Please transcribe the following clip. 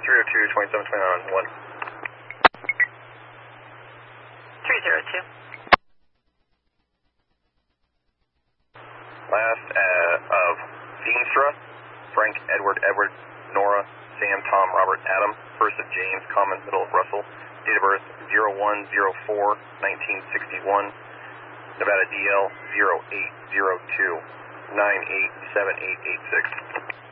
302, 27, 29 on 1. 302. Last of Veenstra, Frank, Edward, Nora, Sam, Tom, Robert, Adam. First of James, common, middle of Russell. Date of birth 01/04/1961. Nevada DL 0802 987886.